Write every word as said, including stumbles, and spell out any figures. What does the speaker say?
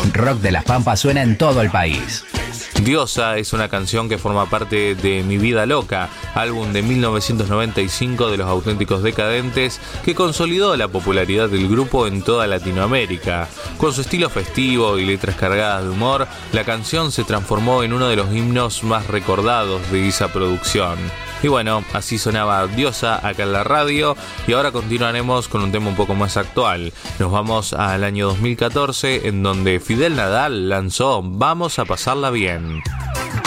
Rock de las Pampas suena en todo el país. Diosa es una canción que forma parte de Mi Vida Loca, álbum de mil novecientos noventa y cinco de Los Auténticos Decadentes, que consolidó la popularidad del grupo en toda Latinoamérica. Con su estilo festivo y letras cargadas de humor, la canción se transformó en uno de los himnos más recordados de esa producción. Y bueno, así sonaba Diosa acá en la radio, y ahora continuaremos con un tema un poco más actual. Nos vamos al año dos mil catorce, en donde Fidel Nadal lanzó Vamos a pasarla bien.